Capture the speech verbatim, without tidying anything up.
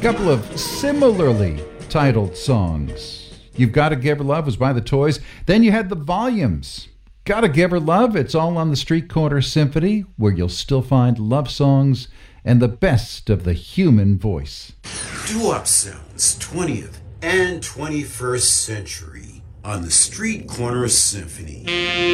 couple of similarly titled songs. You've Gotta Give Her Love was by the Toys. Then you had the Volumes. Gotta Give Her Love, it's all on the Street Corner Symphony, where you'll still find love songs and the best of the human voice. Doo-wop sounds, twentieth and twenty-first century on the Street Corner Symphony.